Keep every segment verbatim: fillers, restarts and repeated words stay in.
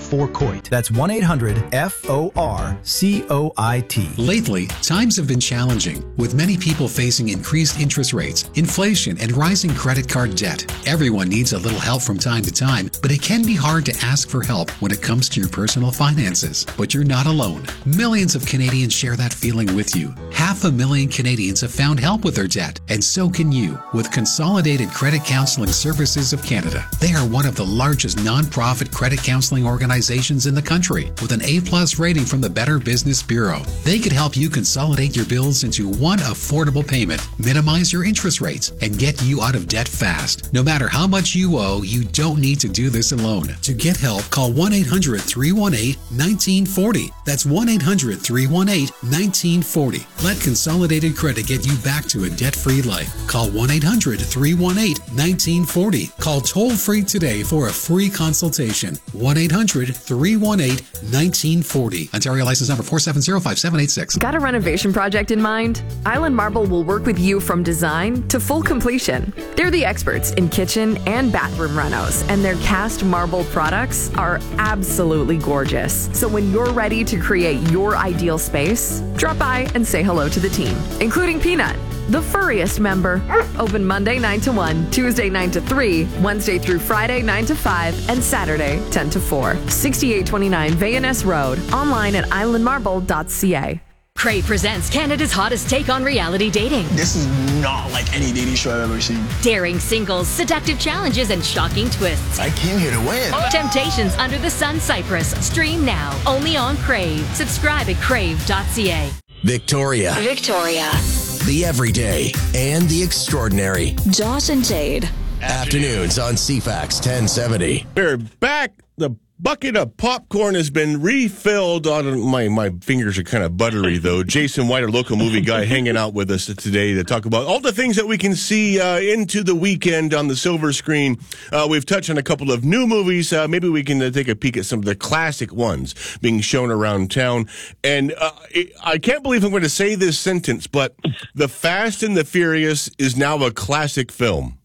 FORCOIT. That's one eight hundred F O R C O I T. Lately, times have been challenging, with many people facing increased interest rates, inflation, and rising credit card debt. Everyone needs a little help from time to time, but it can be hard to ask for help when it comes to your personal finances. But you're not alone. Millions of Canadians share that feeling with you. Half a million Canadians have found help with their debt, and so can you with Consolidated Credit Counseling Services of Canada. They are one of the largest non-profit credit counseling organizations in the country with an A-plus rating from the Better Business Bureau. They could help you consolidate your bills into one affordable payment, minimize your interest rates, and get you out of debt fast. No matter how much you owe, you don't need to do this alone. To get help, call one eight hundred three one eight one nine four zero. That's one eight hundred three one eight one nine four zero. Let Consolidated Credit get you back to a debt-free life. Call one eight hundred three one eight one nine four zero. Call toll-free today for a free consultation. one eight hundred three one eight one nine four zero. Ontario license number four seven zero five seven eight six. Got a renovation project in mind? Island Marble will work with you from design to full completion. They're the experts in kitchen and bathroom renos, and their cast marble products are absolutely gorgeous. So when you're ready to create your ideal space, drop by and say hello to the team, including Peanut, the furriest member. Open Monday nine to one, Tuesday nine to three, Wednesday through Friday nine to five, and Saturday ten to four. sixty-eight twenty-nine V N S Road. Online at island marble dot c a. Crave presents Canada's hottest take on reality dating. This is not like any dating show I've ever seen. Daring singles, seductive challenges, and shocking twists. I came here to win. Temptations Under the Sun Cyprus. Stream now. Only on Crave. Subscribe at crave dot c a. Victoria. Victoria. The everyday and the extraordinary. Josh and Jade. Afternoons on C FAX ten seventy. We're back. The bucket of popcorn has been refilled. On my my fingers are kind of buttery though. Jason White, our local movie guy, hanging out with us today to talk about all the things that we can see uh, into the weekend on the silver screen. Uh, we've touched on a couple of new movies. Uh, maybe we can uh, take a peek at some of the classic ones being shown around town. And uh, it, I can't believe I'm going to say this sentence, but The Fast and the Furious is now a classic film.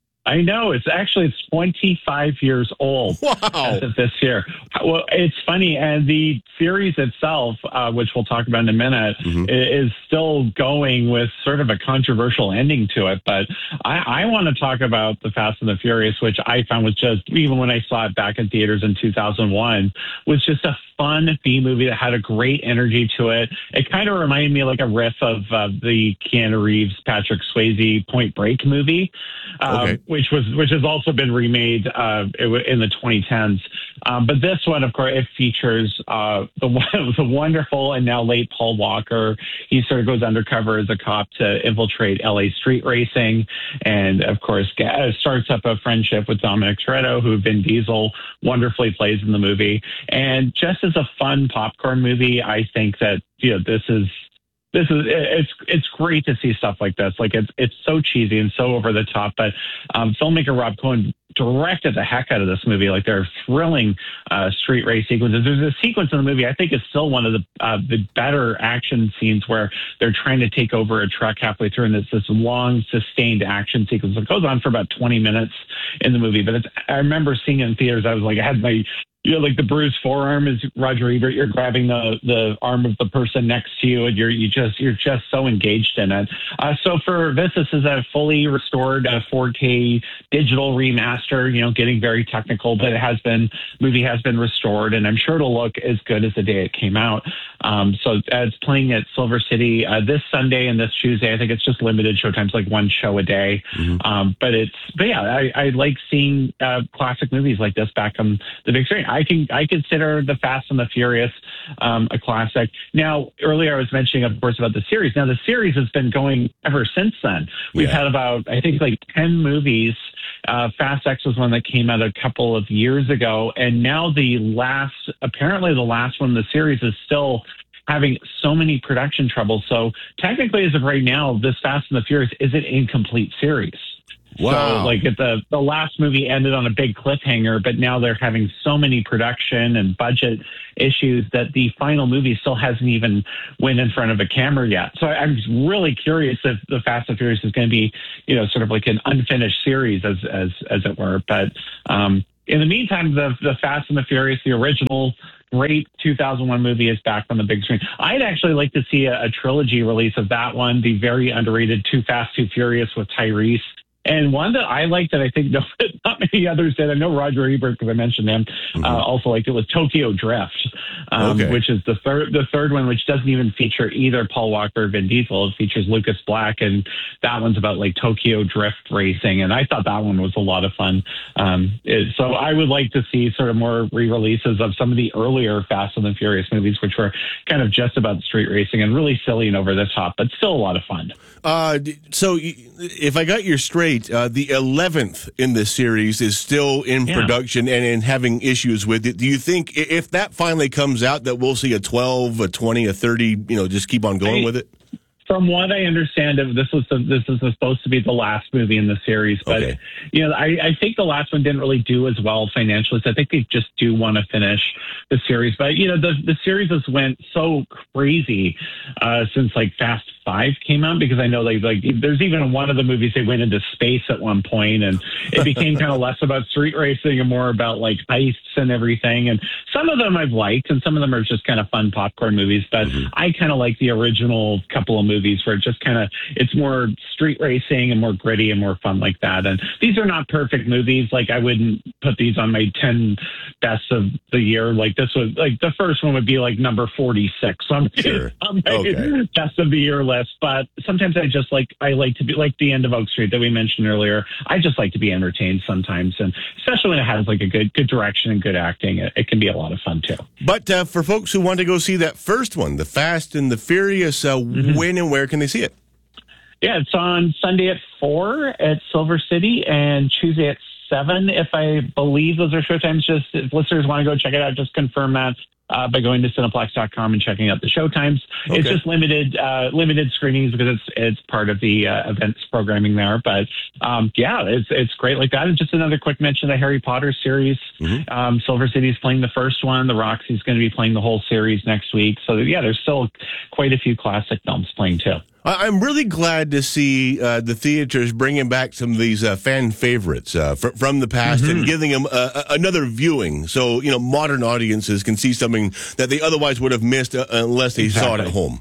I know. It's actually it's twenty-five years old. Wow. As of this year. Well, it's funny. And the series itself, uh, which we'll talk about in a minute, mm-hmm. is still going with sort of a controversial ending to it. But I, I want to talk about The Fast and the Furious, which I found was just, even when I saw it back in theaters in two thousand one, was just a fun B movie that had a great energy to it. It kind of reminded me like a riff of uh, the Keanu Reeves, Patrick Swayze Point Break movie, um, okay. which was which has also been remade uh, in the twenty tens. Um, but this one, of course, it features uh, the, the wonderful and now late Paul Walker. He sort of goes undercover as a cop to infiltrate L A street racing, and of course starts up a friendship with Dominic Toretto, who Vin Diesel wonderfully plays in the movie. And just as a fun popcorn movie, I think that, you know, this is this is it's it's great to see stuff like this. Like it's it's so cheesy and so over the top, but um, filmmaker Rob Cohen directed the heck out of this movie. Like, they're thrilling uh, street race sequences. There's a sequence in the movie I think is still one of the uh, the better action scenes where they're trying to take over a truck halfway through, and it's this long sustained action sequence. It goes on for about twenty minutes in the movie, but it's I remember seeing it in theaters. I was like, I had my You know, like the bruised forearm is Roger Ebert. You're grabbing the, the arm of the person next to you, and you're you just you're just so engaged in it. Uh, so for this, this is a fully restored uh, four K digital remaster. You know, getting very technical, but it has been movie has been restored, and I'm sure it'll look as good as the day it came out. Um, so uh, it's playing at Silver City uh, this Sunday and this Tuesday. I think it's just limited showtimes, like one show a day. Mm-hmm. Um, but it's but yeah, I, I like seeing uh, classic movies like this back on the big screen. I can I consider The Fast and the Furious um, a classic. Now, earlier I was mentioning, of course, about the series. Now, the series has been going ever since then. We've yeah. had about, I think, like ten movies. Uh, Fast X was one that came out a couple of years ago. And now the last, apparently the last one in the series is still having so many production troubles. So technically, as of right now, this Fast and the Furious is an incomplete series. Wow. So, like, the the last movie ended on a big cliffhanger, but now they're having so many production and budget issues that the final movie still hasn't even went in front of a camera yet. So I'm really curious if the Fast and Furious is going to be, you know, sort of like an unfinished series, as as as it were. But um, in the meantime, the the Fast and the Furious, the original great two thousand one movie, is back on the big screen. I'd actually like to see a, a trilogy release of that one, the very underrated Too Fast, Too Furious with Tyrese. And one that I liked that I think no, not many others did. I know Roger Ebert, because I mentioned him, mm-hmm. uh, also liked it, was Tokyo Drift, um, okay. which is the third the third one, which doesn't even feature either Paul Walker or Vin Diesel. It features Lucas Black, and that one's about like Tokyo Drift racing. And I thought that one was a lot of fun. Um, it, so I would like to see sort of more re-releases of some of the earlier Fast and the Furious movies, which were kind of just about street racing and really silly and over the top, but still a lot of fun. Uh, so if I got you straight, Uh, the eleventh in this series is still in yeah. production and in having issues with it. Do you think if that finally comes out that we'll see a twelve, a twenty, a thirty, you know, just keep on going I, with it? From what I understand, this was the, this is supposed to be the last movie in the series, but okay. you know, I, I think the last one didn't really do as well financially. So I think they just do want to finish the series. But you know, the the series has went so crazy uh, since like Fast Five came out, because I know like like there's even one of the movies they went into space at one point, and it became kind of less about street racing and more about like heists and everything. And some of them I've liked, and some of them are just kind of fun popcorn movies. But mm-hmm. I kind of like the original couple of movies. Movies where it just kind of it's more street racing and more gritty and more fun like that. And these are not perfect movies. Like I wouldn't put these on my ten best of the year. Like this was like the first one would be like number forty-six on, sure. on my okay. best of the year list. But sometimes I just like I like to be like the end of Oak Street that we mentioned earlier. I just like to be entertained sometimes, and especially when it has like a good good direction and good acting, it, it can be a lot of fun too. But uh, for folks who want to go see that first one, the Fast and the Furious, uh, mm-hmm. when and where can they see it? Yeah, it's on Sunday at four at Silver City and Tuesday at seven. If I believe those are showtimes, just if listeners want to go check it out, just confirm that uh, by going to Cineplex dot com and checking out the showtimes. Okay. It's just limited uh, limited screenings because it's it's part of the uh, events programming there. But um, yeah, it's it's great like that. And just another quick mention, the Harry Potter series. Mm-hmm. Um, Silver City's playing the first one. The Roxy's going to be playing the whole series next week. So yeah, there's still quite a few classic films playing too. I'm really glad to see uh, the theaters bringing back some of these uh, fan favorites uh, fr- from the past mm-hmm. and giving them uh, another viewing. So, you know, modern audiences can see something that they otherwise would have missed uh, unless they exactly. saw it at home.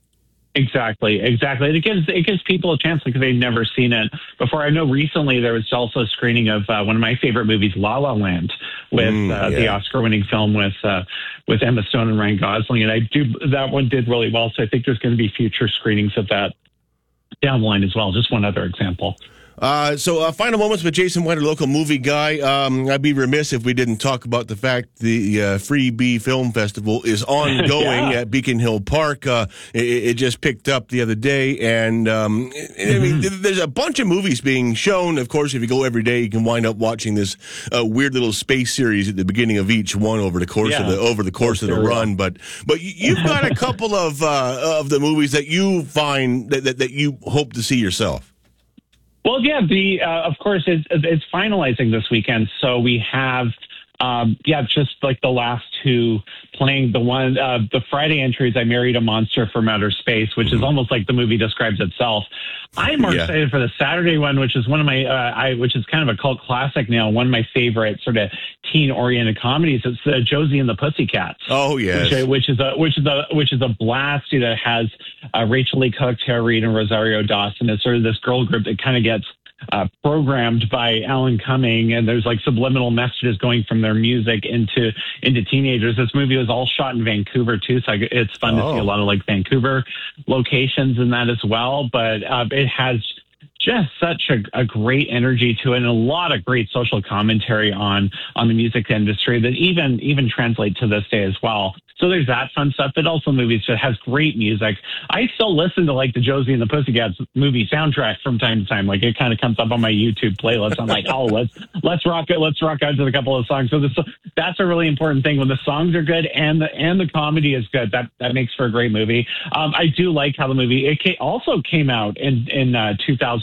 Exactly, exactly. It gives it gives people a chance because they've never seen it before. I know recently there was also a screening of uh, one of my favorite movies, La La Land, with mm, uh, yeah. the Oscar-winning film with uh, with Emma Stone and Ryan Gosling, and I do that one did really well. So I think there's going to be future screenings of that down the line as well. Just one other example. Uh, so, uh, final moments with Jason White, a local movie guy. Um, I'd be remiss if we didn't talk about the fact the uh, Free B Film Festival is ongoing yeah. at Beacon Hill Park. Uh, it, it just picked up the other day, and um, I mean, mm-hmm. there's a bunch of movies being shown. Of course, if you go every day, you can wind up watching this uh, weird little space series at the beginning of each one over the course yeah. of the over the course That's of the run. But but you've got a couple of uh, of the movies that you find that, that that you hope to see yourself. Well, yeah, the uh, of course it's, it's finalizing this weekend, so we have um, yeah, just like the last two playing. The one uh, the Friday entry is I Married a Monster from Outer Space, which mm-hmm. is almost like the movie describes itself. I'm more yeah. excited for the Saturday one, which is one of my uh, I which is kind of a cult classic now. One of my favorite sort of teen-oriented comedies. It's uh, Josie and the Pussycats. Oh yes, which, which is a which is a which is a blast. That has uh, Rachel Lee Cook, Tara Reid, and Rosario Dawson. It's sort of this girl group that kind of gets uh, programmed by Alan Cumming, and there's like subliminal messages going from their music into into teenagers. This movie was all shot in Vancouver too, so it's fun oh. to see a lot of like Vancouver locations in that as well. But uh, it has just such a, a great energy to it, and a lot of great social commentary on on the music industry that even even translate to this day as well. So there's that fun stuff, but also movies that has great music. I still listen to like the Josie and the Pussycats movie soundtrack from time to time. Like it kind of comes up on my YouTube playlist. I'm like, oh, let's let's rock it, let's rock out to a couple of songs. So this, that's a really important thing when the songs are good and the and the comedy is good. That that makes for a great movie. Um, I do like how the movie it came, also came out in in uh, two thousand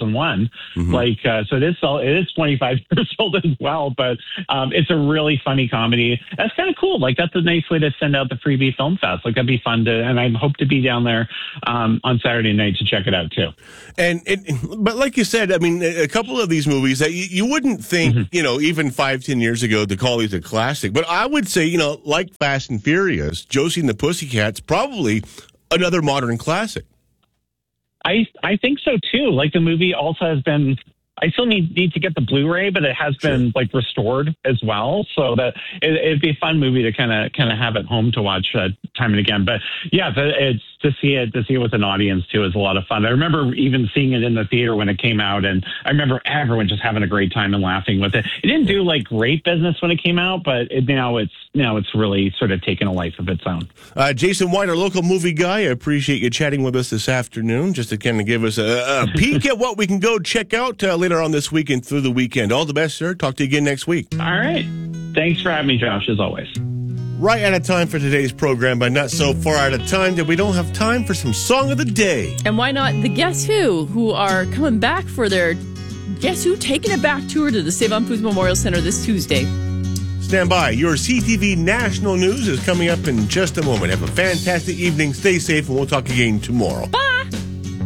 thousand one. Mm-hmm. Like, uh, so it is, it is twenty-five years old as well, but um, it's a really funny comedy. That's kind of cool. Like, that's a nice way to send out the Freebie Film Fest. Like, that'd be fun to, and I hope to be down there um, on Saturday night to check it out too. And it, but like you said, I mean, a couple of these movies that you, you wouldn't think, mm-hmm. you know, even five, ten years ago to call these a classic. But I would say, you know, like Fast and Furious, Josie and the Pussycats, probably another modern classic. I I think so too. Like, the movie also has been. I still need need to get the Blu-ray, but it has been like restored as well, so that it, it'd be a fun movie to kind of kind of have at home to watch uh, time and again. But yeah, it's to see it to see it with an audience too is a lot of fun. I remember even seeing it in the theater when it came out, and I remember everyone just having a great time and laughing with it. It didn't do like great business when it came out, but it, now it's now it's really sort of taken a life of its own. Uh, Jason White, our local movie guy, I appreciate you chatting with us this afternoon, just to kind of give us a, a peek at what we can go check out uh, later on this week and through the weekend. All the best, sir. Talk to you again next week. All right. Thanks for having me, Josh, as always. Right out of time for today's program, but not so far out of time that we don't have time for some Song of the Day. And why not the Guess Who, who are coming back for their Guess Who Taking It Back tour to the Save-On-Foods Memorial Center this Tuesday. Stand by. Your C T V National News is coming up in just a moment. Have a fantastic evening. Stay safe, and we'll talk again tomorrow. Bye!